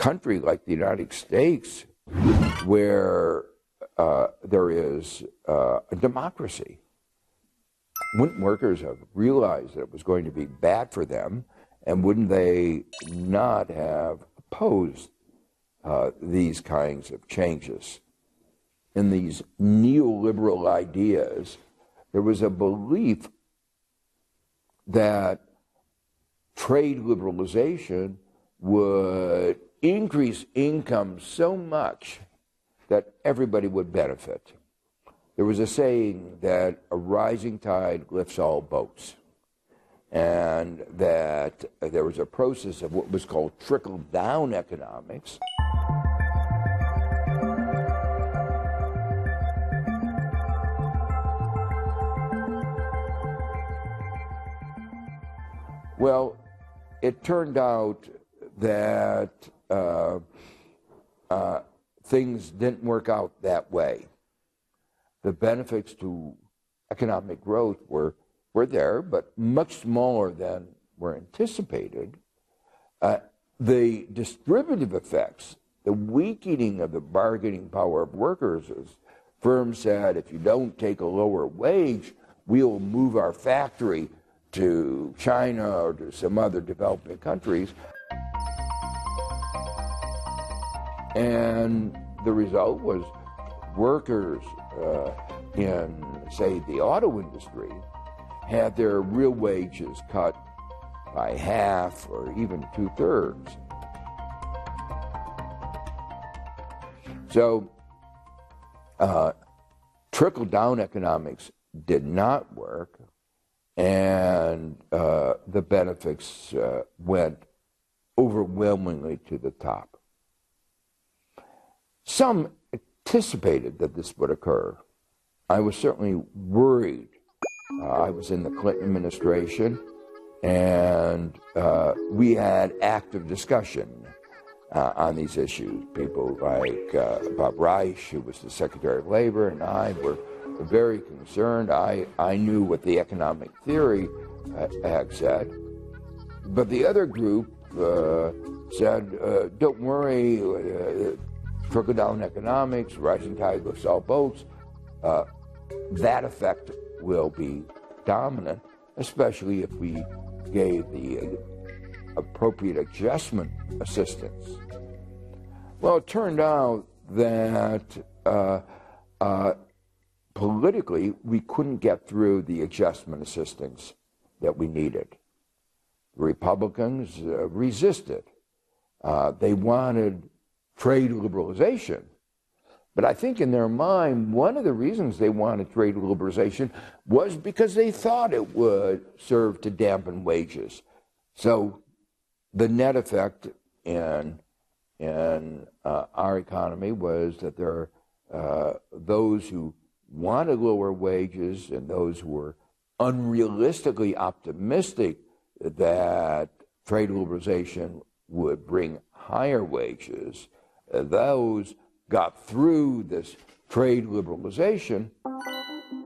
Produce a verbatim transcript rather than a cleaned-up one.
country like the United States, where uh, there is uh, a democracy, wouldn't workers have realized that it was going to be bad for them, and wouldn't they not have opposed uh, these kinds of changes? In these neoliberal ideas, there was a belief that trade liberalization would increase income so much that everybody would benefit. There was a saying that a rising tide lifts all boats, and that there was a process of what was called trickle-down economics. Well, it turned out that uh, uh, things didn't work out that way. The benefits to economic growth were, were there, but much smaller than were anticipated. Uh, the distributive effects, the weakening of the bargaining power of workers, as firms said, if you don't take a lower wage, we'll move our factory to China or to some other developing countries. And the result was workers uh, in, say, the auto industry had their real wages cut by half or even two-thirds. So uh, trickle-down economics did not work, and uh, the benefits uh, went overwhelmingly to the top. Some anticipated that this would occur. I was certainly worried. Uh, I was in the Clinton administration, and uh, we had active discussion uh, on these issues. People like uh, Bob Reich, who was the Secretary of Labor, and I were very concerned. I, I knew what the economic theory uh, had said. But the other group uh, said, uh, don't worry, uh, trickle-down economics, rising tide lifts all boats, uh, that effect will be dominant, especially if we gave the appropriate adjustment assistance. Well, it turned out that uh, uh, politically, we couldn't get through the adjustment assistance that we needed. The Republicans uh, resisted. Uh, they wanted trade liberalization. But I think in their mind, one of the reasons they wanted trade liberalization was because they thought it would serve to dampen wages. So the net effect in, in uh, our economy was that there are uh, those who wanted lower wages and those who were unrealistically optimistic that trade liberalization would bring higher wages. Uh, those got through this trade liberalization,